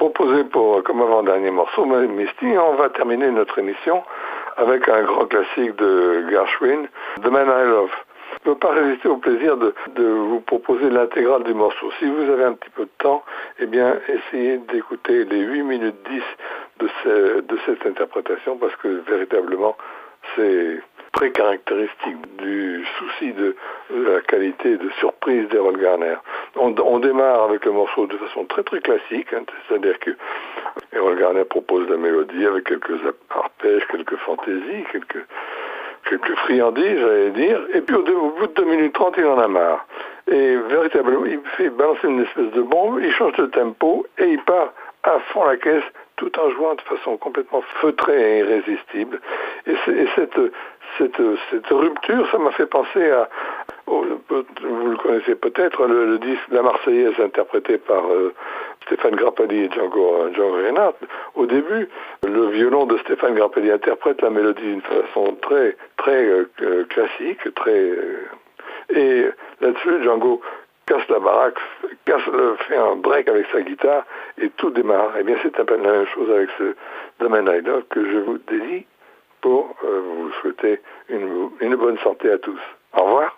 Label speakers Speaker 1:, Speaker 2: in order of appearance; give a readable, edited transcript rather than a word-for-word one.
Speaker 1: proposer comme avant-dernier morceau Misty, et on va terminer notre émission avec un grand classique de Gershwin, The Man I Love. Je ne peux pas résister au plaisir de vous proposer l'intégrale du morceau. Si vous avez un petit peu de temps, eh bien, essayez d'écouter les 8 minutes 10 de cette interprétation, parce que véritablement, c'est très caractéristique du souci de la qualité de surprise d'Errol Garner. On démarre avec le morceau de façon très très classique, c'est-à-dire que Errol Garner propose la mélodie avec quelques arpèges, quelques fantaisies, quelques friandises, j'allais dire, et puis au bout de 2 minutes 30, il en a marre. Et véritablement, il fait balancer une espèce de bombe, il change de tempo, et il part à fond la caisse, tout en jouant de façon complètement feutrée et irrésistible. Et cette rupture, ça m'a fait penser vous le connaissez peut-être, le disque La Marseillaise interprété par Stéphane Grappelli et Django Reinhardt. Au début, le violon de Stéphane Grappelli interprète la mélodie d'une façon très classique, et là-dessus, Django casse la baraque, fait un break avec sa guitare et tout démarre. Et bien c'est un peu la même chose avec ce The Man I Love que je vous dédie pour vous souhaiter une bonne santé à tous. Au revoir.